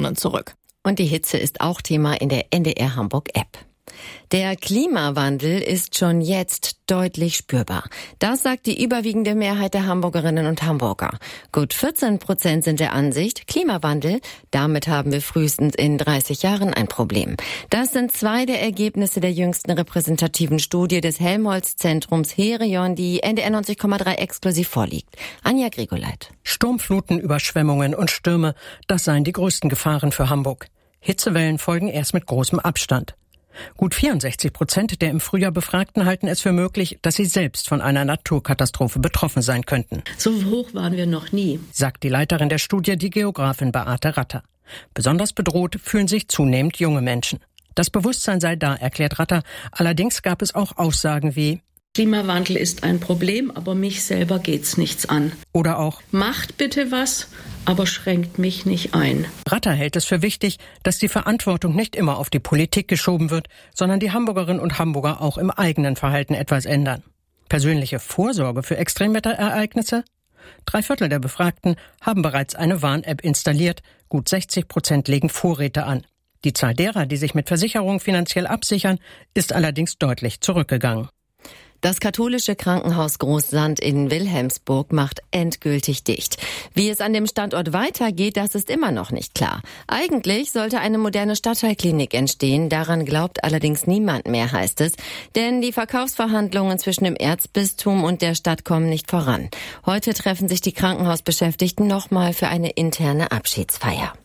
Restriktionen zurück. Und die Hitze ist auch Thema in der NDR Hamburg-App. Der Klimawandel ist schon jetzt deutlich spürbar. Das sagt die überwiegende Mehrheit der Hamburgerinnen und Hamburger. Gut 14% sind der Ansicht, Klimawandel, damit haben wir frühestens in 30 Jahren ein Problem. Das sind 2 der Ergebnisse der jüngsten repräsentativen Studie des Helmholtz-Zentrums Herion, die NDR 90,3 exklusiv vorliegt. Anja Grigoleit. Sturmfluten, Überschwemmungen und Stürme, das seien die größten Gefahren für Hamburg. Hitzewellen folgen erst mit großem Abstand. Gut 64% der im Frühjahr Befragten halten es für möglich, dass sie selbst von einer Naturkatastrophe betroffen sein könnten. So hoch waren wir noch nie, sagt die Leiterin der Studie, die Geografin Beate Ratter. Besonders bedroht fühlen sich zunehmend junge Menschen. Das Bewusstsein sei da, erklärt Ratter. Allerdings gab es auch Aussagen wie: Klimawandel ist ein Problem, aber mich selber geht's nichts an. Oder auch: Macht bitte was, aber schränkt mich nicht ein. Ratter hält es für wichtig, dass die Verantwortung nicht immer auf die Politik geschoben wird, sondern die Hamburgerinnen und Hamburger auch im eigenen Verhalten etwas ändern. Persönliche Vorsorge für Extremwetterereignisse? 3/4 der Befragten haben bereits eine Warn-App installiert, gut 60% legen Vorräte an. Die Zahl derer, die sich mit Versicherungen finanziell absichern, ist allerdings deutlich zurückgegangen. Das katholische Krankenhaus Großsand in Wilhelmsburg macht endgültig dicht. Wie es an dem Standort weitergeht, das ist immer noch nicht klar. Eigentlich sollte eine moderne Stadtteilklinik entstehen, daran glaubt allerdings niemand mehr, heißt es. Denn die Verkaufsverhandlungen zwischen dem Erzbistum und der Stadt kommen nicht voran. Heute treffen sich die Krankenhausbeschäftigten nochmal für eine interne Abschiedsfeier.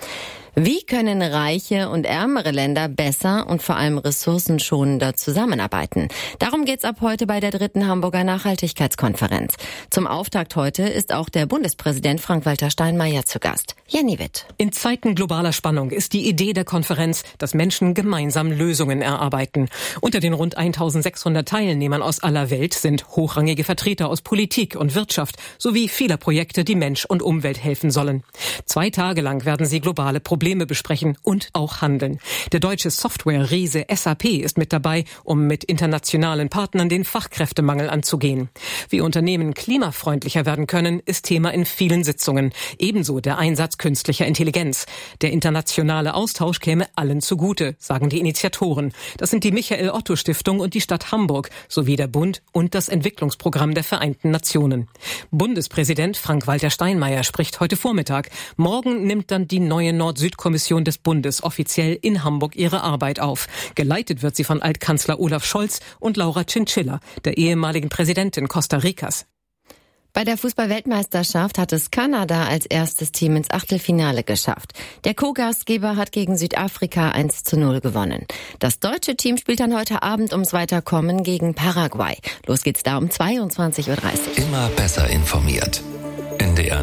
Wie können reiche und ärmere Länder besser und vor allem ressourcenschonender zusammenarbeiten? Darum geht's ab heute bei der 3. Hamburger Nachhaltigkeitskonferenz. Zum Auftakt heute ist auch der Bundespräsident Frank-Walter Steinmeier zu Gast. Jenny Witt. In Zeiten globaler Spannung ist die Idee der Konferenz, dass Menschen gemeinsam Lösungen erarbeiten. Unter den rund 1600 Teilnehmern aus aller Welt sind hochrangige Vertreter aus Politik und Wirtschaft sowie vieler Projekte, die Mensch und Umwelt helfen sollen. 2 Tage lang werden sie globale Probleme besprechen und auch handeln. Der deutsche Software-Riese SAP ist mit dabei, um mit internationalen Partnern den Fachkräftemangel anzugehen. Wie Unternehmen klimafreundlicher werden können, ist Thema in vielen Sitzungen. Ebenso der Einsatz künstlicher Intelligenz. Der internationale Austausch käme allen zugute, sagen die Initiatoren. Das sind die Michael-Otto-Stiftung und die Stadt Hamburg sowie der Bund und das Entwicklungsprogramm der Vereinten Nationen. Bundespräsident Frank-Walter Steinmeier spricht heute Vormittag. Morgen nimmt dann die neue Nord-Süd-Kommission des Bundes offiziell in Hamburg ihre Arbeit auf. Geleitet wird sie von Altkanzler Olaf Scholz und Laura Chinchilla, der ehemaligen Präsidentin Costa Ricas. Bei der Fußball-Weltmeisterschaft hat es Kanada als erstes Team ins Achtelfinale geschafft. Der Co-Gastgeber hat gegen Südafrika 1:0 gewonnen. Das deutsche Team spielt dann heute Abend ums Weiterkommen gegen Paraguay. Los geht's da um 22:30 Uhr. Immer besser informiert. NDR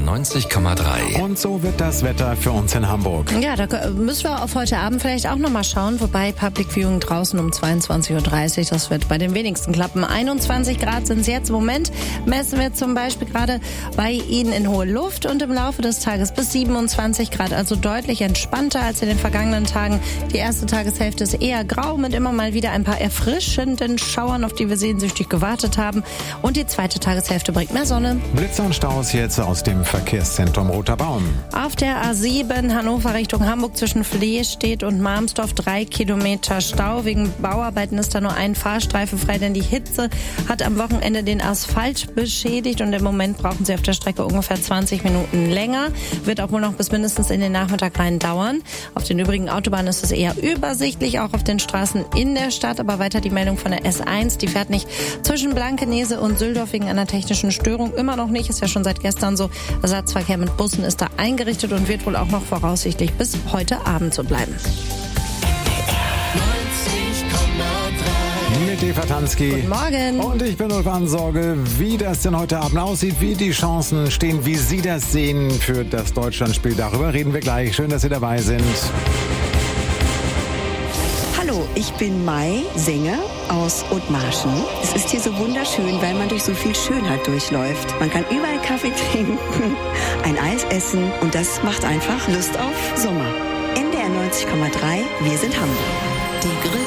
90,3. Und so wird das Wetter für uns in Hamburg. Ja, da müssen wir auf heute Abend vielleicht auch nochmal schauen, wobei Public Viewing draußen um 22:30 Uhr, das wird bei den wenigsten klappen. 21 Grad sind es jetzt. Im Moment messen wir zum Beispiel gerade bei Ihnen in hohe Luft und im Laufe des Tages bis 27 Grad, also deutlich entspannter als in den vergangenen Tagen. Die erste Tageshälfte ist eher grau mit immer mal wieder ein paar erfrischenden Schauern, auf die wir sehnsüchtig gewartet haben. Und die zweite Tageshälfte bringt mehr Sonne. Blitze und Staus jetzt aus dem Verkehrszentrum Roter Baum. Auf der A7 Hannover Richtung Hamburg zwischen Flehstedt und Marmsdorf 3 Kilometer Stau. Wegen Bauarbeiten ist da nur ein Fahrstreifen frei, denn die Hitze hat am Wochenende den Asphalt beschädigt und im Moment brauchen Sie auf der Strecke ungefähr 20 Minuten länger. Wird auch wohl noch bis mindestens in den Nachmittag rein dauern. Auf den übrigen Autobahnen ist es eher übersichtlich, auch auf den Straßen in der Stadt. Aber weiter die Meldung von der S1, die fährt nicht zwischen Blankenese und Süldorf wegen einer technischen Störung. Immer noch nicht, ist ja schon seit gestern so. Ersatzverkehr mit Bussen ist da eingerichtet und wird wohl auch noch voraussichtlich bis heute Abend so bleiben. Mit Eva Tansky. Guten Morgen. Und ich bin Ulf Ansorge, wie das denn heute Abend aussieht, wie die Chancen stehen, wie Sie das sehen für das Deutschlandspiel. Darüber reden wir gleich. Schön, dass Sie dabei sind. Hallo, ich bin Mai, Sänger aus Othmarschen. Es ist hier so wunderschön, weil man durch so viel Schönheit durchläuft. Man kann überall Kaffee trinken, ein Eis essen und das macht einfach Lust auf Sommer. NDR 90,3, wir sind Hamburg. Die